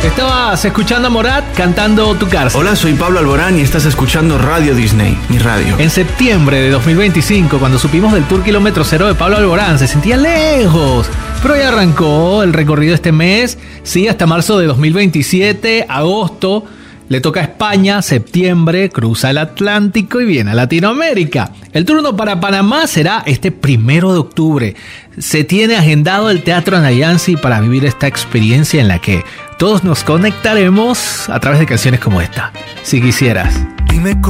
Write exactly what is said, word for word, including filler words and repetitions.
Estabas escuchando a Morat cantando Tu Cárcel. Hola, soy Pablo Alborán y estás escuchando Radio Disney, mi radio. En septiembre de dos mil veinticinco, cuando supimos del tour Kilómetro Cero de Pablo Alborán, se sentía lejos. Pero ya arrancó el recorrido este mes, sí, hasta marzo de dos mil veintisiete, agosto. Le toca a España, septiembre, cruza el Atlántico y viene a Latinoamérica. El turno para Panamá será este primero de octubre. Se tiene agendado el Teatro Anayansi para vivir esta experiencia en la que todos nos conectaremos a través de canciones como esta. Si quisieras. Dime